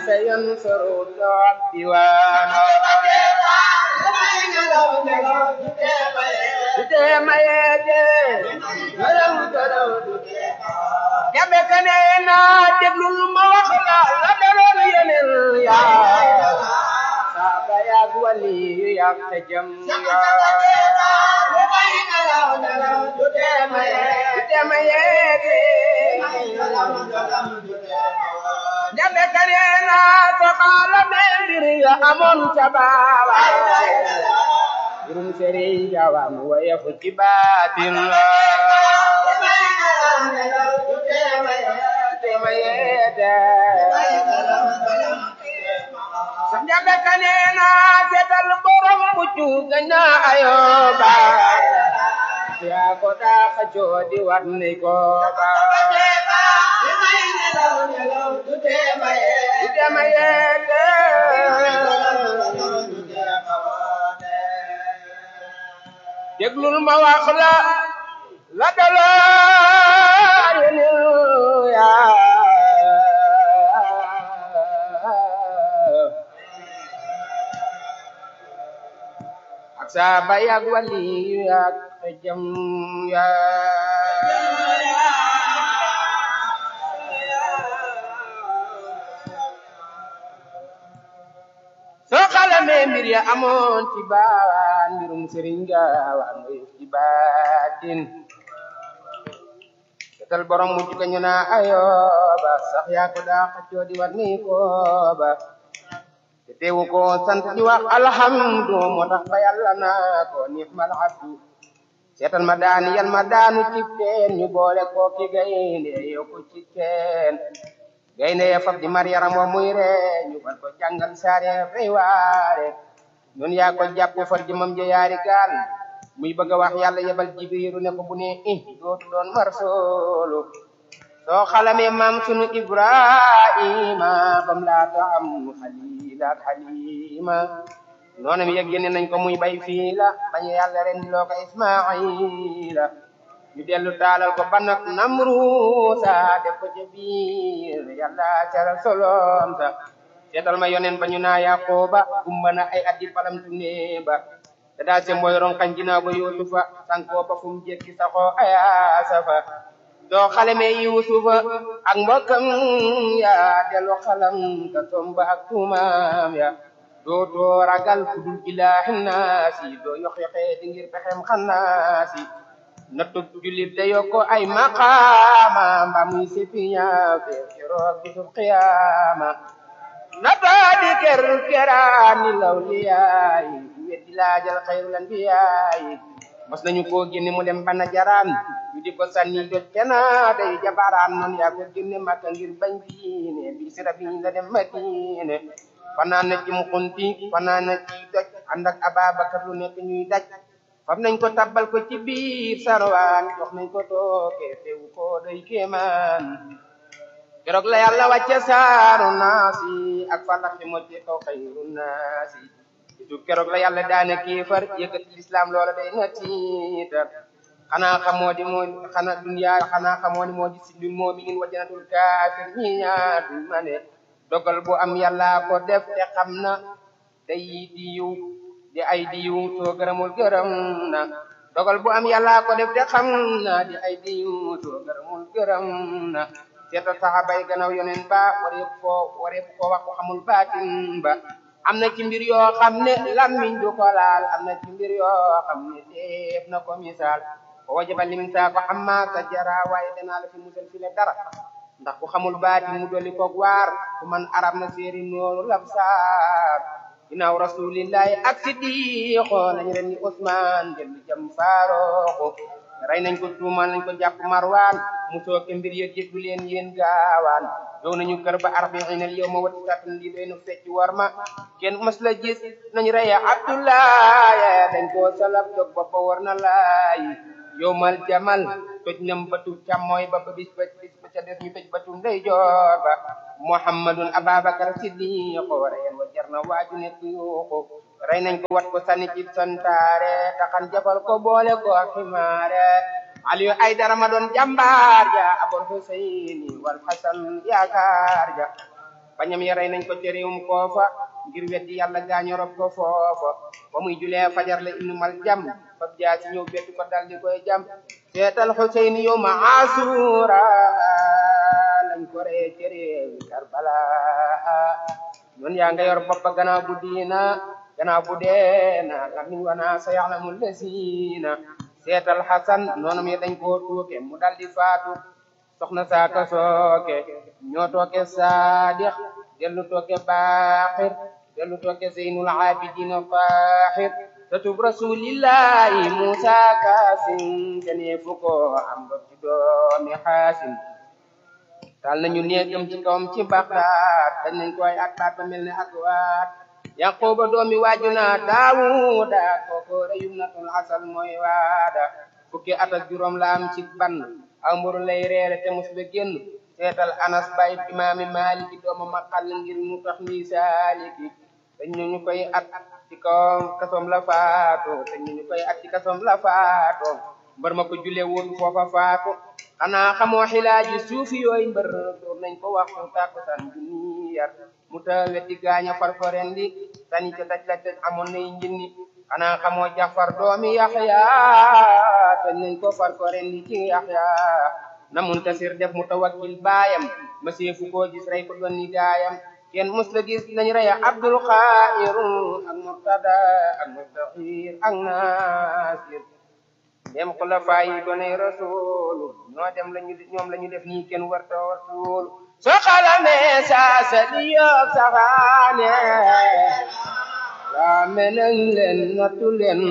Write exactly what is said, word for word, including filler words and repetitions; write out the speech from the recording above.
سينصر ديوانا تيما يدي ولو تلو جبكنينا دبل الموخلا لا دلول ينل يا سابا يا ولي يا تجم يا تيما يدي جبكنينا فقال بندري أمون سبابا Burung seri jawam waya fujibatin la temayeda samjaga kanena setal borom bucu gana ayoba ya kota kajo di warni ko ba temayeda déglul ma wax la la daloon ya ak sa bayag wali ak jam ya soo xalamee mbir ya amoon ci baawaan mbirum sëriñ gaawaan ngay ci baatin setal borom mujj ka ñu naa ayooba sax yaa ko daa xëccoo di war ni kooba te teewu ko sant di wax alhamdu moo tax ba yàlla naa ko ni'mal abdu seetal ma daani yal ma daanu ci teen ñu boole ko ki gaynde yow ko ci teen gaynde ya fab di mar yaram wa muy ree ñu war ko jàngal saare rey waare ñun yaa ko jàpp far jëmam ja yaari gaal muy bëgg a wax yàlla yebal jibriilu ne ko bu ne i dootu doon mar soolu soo xalamee maam sunu ibrahima bam laata am xalila ak xalima noonam yëg génne nañ ko muy bay fii la bañ yàlla ren di loo ko ismaila ñu dellu taalal ko ban ak namruusa def ko ca biir yàlla caral solom sa seetal ma yonen ba ñu naa yaqooba gumba na ay addi palam tunne ba te daa se mooy ronkañ ginaaw ba yuusufa sankoo ba fu mu jekki saxoo ayaasa fa doo xaleme yuusufa ak mbokkam ya dellu xalam ka tomba ak tuumaam ya doo doo ragal ku dul ilaahi naasi doo yox yoxee di ngir pexem xannaasi nattu julit da yokko ay maqaama mba muy sepiña fe keroog bisub qiyaama nata di ker keraani lawliyaay weddi laajal xayrul anbiyaay mos nañu koo génne mu dem bana jaraan ñu di ko sànni jot kena day jabaraan noon yaa ko génne Makka ngir bañ diine bi sira bi la dem Madina fanaan na ci mukunti fanaan na ci doj ànd ak Ababakar lu nekk ñuy daj fam nañ ko tabbal ko ci biir sarwaan jox nañ ko tooke teewu ko doy kéemaan keroog la yàlla wàcce saaru naasi ak falaxi mocce kaw xayru naasi bisu keroog la yàlla daane kéefar yëkkati lislaam loola day na tiitar xanaa xamoo di moo xanaa dunya xanaa xamoo ni moo di sindul mu'minin wa jannatul kaafir ñi ñaar du ma ne dogal bu am yàlla ko def te xam na day di yiw di ay diyu soo gërëmul gërëm na dogal bu am yàlla ko def te xam na di ay diyu soo gërëmul gërëm na seetal saxaaba yi gannaaw yoneen ba wareef ko wareef ko wax ko xamul baatin ba am na ci mbir yoo xam ne lammiñ du ko laal am na ci mbir yoo xam ne teef na ko misaal ko wajaba limin saa ko xam maa sa jara waaye danaa la fi musal fi le dara ndax ku xamul baatin mu dolli koog waar ku man arab na séeri noonu lab saar ginnaaw rasulillahi ak siddiqo lañ ren ni Usmaan dellu jam Faaruq rey nañ ko tuumaan nañ ko jàpp Marwaan mu sooke mbir ya jéggu leen yéen gaawaan dow nañu kër ba arba'iinal yawma wati satun lii doy na fecc war ma kenn mas la gis nañ reye Abdullahi dañ koo salab dog ba ba war na laay yowmal jamal toj nam batu càmmooy ba ba bis ba bis ba ca des ñu toj batu ndeyjoor ba Muhammadun Ababakar Siddiq reyen wa jar na waaju nekk yuuxu rey nañ ko wat ko sànni ci santaare taxan jafal ko boole ko ximaare Aliyu Aydara ma doon jàmbaar ja Abul Huseyni wal Hasan yaakaar ja bañam ya rey nañ ko ci réewum koofa ngir weddi yàlla gaañu rob ko foofa ba muy julee fajar la ibnu mal jam fab jaa ci ñëw betti ko dal di koy jam seetal Xuseyn yow ma asura lañ ko ree ci réewi Karbala noon yaa nga yor boppa gannaaw bu diina gannaaw bu deena lamiñ wana sa yaxlamul lesiina seetal Xasan noonu mi dañ koo tuuke mu dal di faatu soxna saaka sooke ñoo tooke Saadix dellu tooke Baaxir dellu tooke Zeynul Abidina Faaxir satub rasulillahi Musa Kaasim kenee fu ko am ba ci doomi Xaasim tal nañu néegam ci kawam ci Baxdaad dañ nañ koy ak baat ba mel ne ak waat Yaquba doomi waajuna Daawuda kooko reyum natul asal mooy waada fukki at ak juróom la am ci ban aw mburu lay reere te mus ba génn seetal Anas bay imaami Maliki dooma maqal ngir mu tax ni saaliki dañ ñu koy at ci kawam kasoom la faatu dañ ñu koy at ci kasoom la faatu mbër ma ko julee woon foofa faatu xanaa xamoo xilaaji suufi yooyu mbër door nañ ko waxtu tàkkusaan junni yar mu ta wetti gaaña farfaren di sani ca daj la te amoon nay njinni xanaa xamoo Jafar doomi Yaxya tañ nañ ko farfaren di ci Yaxya na Muntasir def Mutawakkil baayam ma seefu koo gis rey ko doon ni gaayam kenn mus la gis nañ rey Abdul Xaayir ak Murtada ak Mustahir ak Nasir dem xulafa yi doonay rasul ñoo dem lañu ñoom lañu def nii kenn warta rasul soo xalamee saa sa di yoog saxaane waa menang leen nattu leen